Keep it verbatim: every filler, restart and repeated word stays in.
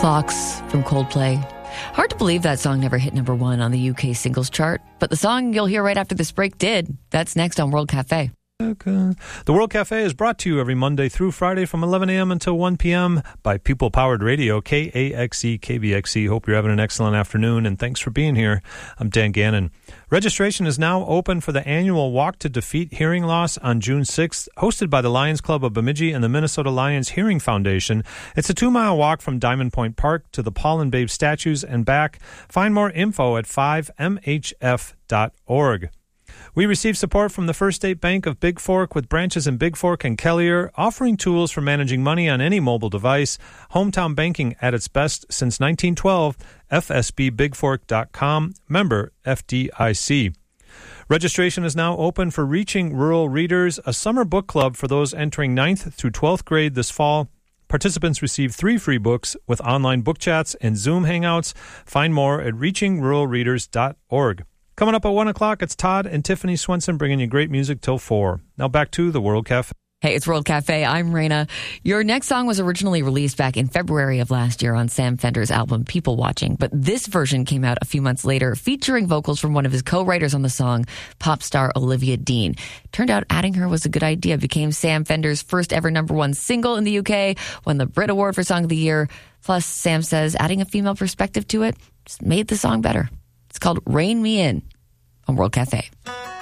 Clocks from Coldplay. Hard to believe that song never hit number one on the U K singles chart, but the song you'll hear right after this break did. That's next on World Cafe. The World Cafe is brought to you every Monday through Friday from eleven a.m. until one p.m. by People-Powered Radio, K A X E, K B X E. Hope you're having an excellent afternoon, and thanks for being here. I'm Dan Gannon. Registration is now open for the annual Walk to Defeat Hearing Loss on June sixth, hosted by the Lions Club of Bemidji and the Minnesota Lions Hearing Foundation. It's a two-mile walk from Diamond Point Park to the Paul and Babe statues and back. Find more info at five m h f dot org. We received support from the First State Bank of Big Fork with branches in Big Fork and Kelliher, offering tools for managing money on any mobile device. Hometown banking at its best since nineteen twelve. f s b big fork dot com, member F D I C. Registration is now open for Reaching Rural Readers, a summer book club for those entering ninth through twelfth grade this fall. Participants receive three free books with online book chats and Zoom hangouts. Find more at reaching rural readers dot org. Coming up at one o'clock, it's Todd and Tiffany Swenson bringing you great music till four. Now back to the World Cafe. Hey, it's World Cafe. I'm Raina. Your next song was originally released back in February of last year on Sam Fender's album People Watching, but this version came out a few months later featuring vocals from one of his co-writers on the song, pop star Olivia Dean. Turned out adding her was a good idea. Became Sam Fender's first ever number one single in the U K, won the Brit Award for Song of the Year. Plus, Sam says adding a female perspective to it just made the song better. It's called Rein Me In on World Cafe.